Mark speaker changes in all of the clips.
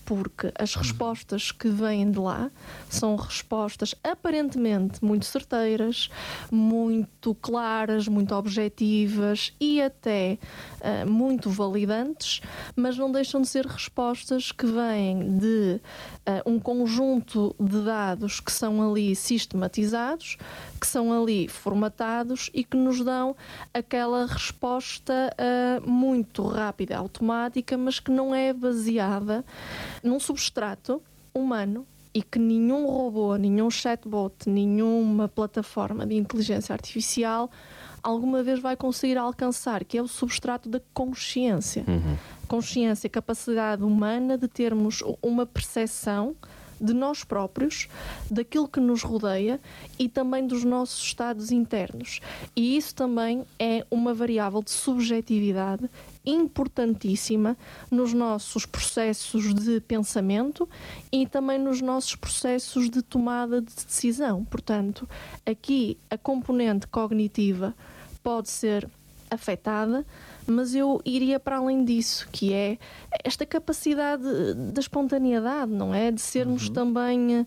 Speaker 1: porque as respostas que vêm de lá são respostas aparentemente muito certeiras, muito claras, muito objetivas e até muito validantes, mas não deixam de ser respostas que vêm de um conjunto de dados que são ali sistematizados, que são ali formatados e que nos dão aquela resposta muito rápida, automática, mas que não é baseada num substrato humano e que nenhum robô, nenhum chatbot, nenhuma plataforma de inteligência artificial alguma vez vai conseguir alcançar, que é o substrato da consciência. Consciência, capacidade humana de termos uma percepção de nós próprios, daquilo que nos rodeia e também dos nossos estados internos. E isso também é uma variável de subjetividade importantíssima nos nossos processos de pensamento e também nos nossos processos de tomada de decisão. Portanto, aqui a componente cognitiva pode ser afetada, mas eu iria para além disso, que é esta capacidade da espontaneidade, não é? De sermos também,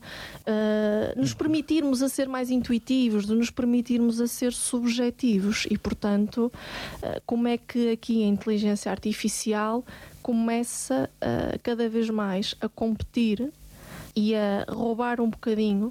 Speaker 1: nos permitirmos a ser mais intuitivos, de nos permitirmos a ser subjetivos e, portanto, como é que aqui a inteligência artificial começa cada vez mais a competir e a roubar um bocadinho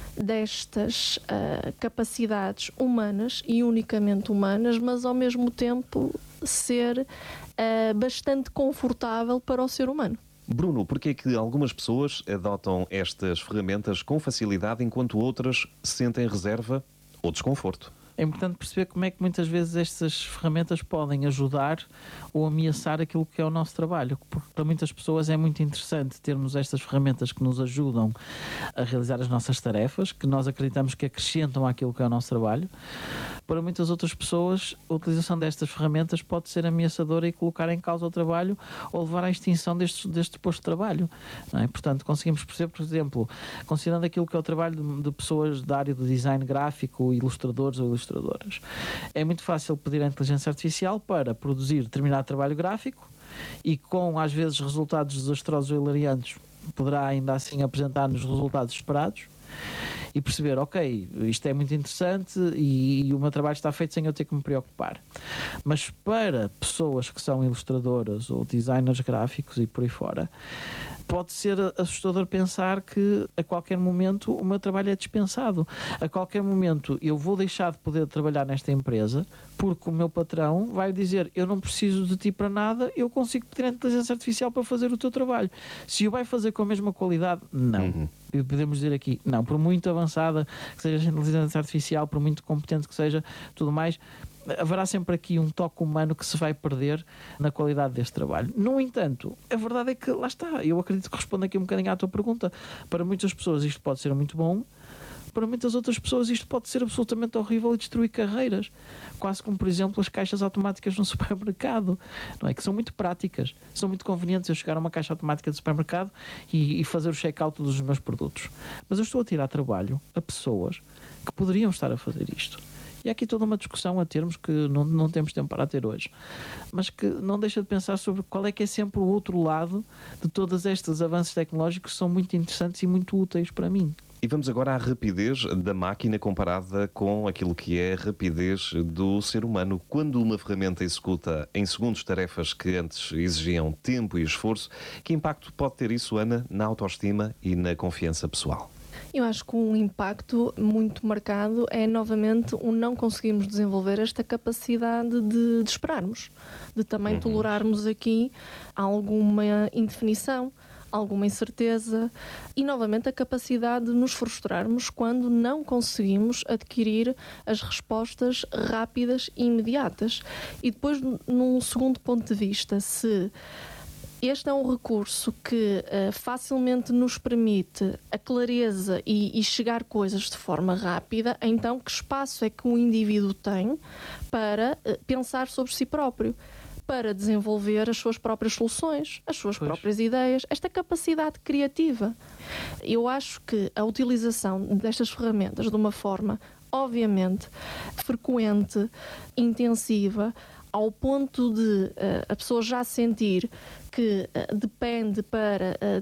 Speaker 1: destas capacidades humanas e unicamente humanas, mas ao mesmo tempo ser bastante confortável para o ser humano.
Speaker 2: Bruno, porquê é que algumas pessoas adotam estas ferramentas com facilidade enquanto outras sentem reserva ou desconforto?
Speaker 3: É importante perceber como é que muitas vezes estas ferramentas podem ajudar ou ameaçar aquilo que é o nosso trabalho, porque para muitas pessoas é muito interessante termos estas ferramentas que nos ajudam a realizar as nossas tarefas, que nós acreditamos que acrescentam àquilo que é o nosso trabalho. Para muitas outras pessoas, a utilização destas ferramentas pode ser ameaçadora e colocar em causa o trabalho ou levar à extinção deste posto de trabalho, não é? Portanto, conseguimos perceber, por exemplo, considerando aquilo que é o trabalho de pessoas da área do design gráfico, ilustradores ou ilustradoras, é muito fácil pedir à inteligência artificial para produzir determinado trabalho gráfico e com, às vezes, resultados desastrosos ou hilariantes, poderá ainda assim apresentar-nos resultados esperados e perceber, ok, isto é muito interessante e o meu trabalho está feito sem eu ter que me preocupar. Mas para pessoas que são ilustradoras ou designers gráficos e por aí fora, pode ser assustador pensar que a qualquer momento o meu trabalho é dispensado. A qualquer momento eu vou deixar de poder trabalhar nesta empresa porque o meu patrão vai dizer, eu não preciso de ti para nada, eu consigo pedir a inteligência artificial para fazer o teu trabalho. Se o vai fazer com a mesma qualidade, não. Podemos dizer aqui, não, por muito avançada que seja a inteligência artificial, por muito competente que seja, tudo mais, haverá sempre aqui um toque humano que se vai perder na qualidade deste trabalho. No entanto, a verdade é que, lá está, eu acredito que respondo aqui um bocadinho à tua pergunta. Para muitas pessoas isto pode ser muito bom, para muitas outras pessoas isto pode ser absolutamente horrível e destruir carreiras, quase como, por exemplo, as caixas automáticas no supermercado, não é? Que são muito práticas, são muito convenientes eu chegar a uma caixa automática de supermercado e fazer o check-out dos meus produtos. Mas eu estou a tirar trabalho a pessoas que poderiam estar a fazer isto. E há aqui toda uma discussão a termos que não temos tempo para ter hoje, mas que não deixa de pensar sobre qual é que é sempre o outro lado de todos estes avanços tecnológicos que são muito interessantes e muito úteis para mim.
Speaker 2: E vamos agora à rapidez da máquina comparada com aquilo que é a rapidez do ser humano. Quando uma ferramenta executa em segundos tarefas que antes exigiam tempo e esforço, que impacto pode ter isso, Ana, na autoestima e na confiança pessoal?
Speaker 1: Eu acho que um impacto muito marcado é, novamente, o não conseguirmos desenvolver esta capacidade de esperarmos, de também tolerarmos aqui alguma indefinição, alguma incerteza e, novamente, a capacidade de nos frustrarmos quando não conseguimos adquirir as respostas rápidas e imediatas. E depois, num segundo ponto de vista, se este é um recurso que facilmente nos permite a clareza e chegar coisas de forma rápida, então que espaço é que o indivíduo tem para pensar sobre si próprio, para desenvolver as suas próprias soluções, as suas próprias ideias, esta capacidade criativa. Eu acho que a utilização destas ferramentas de uma forma, obviamente, frequente, intensiva, ao ponto de a pessoa já sentir que depende para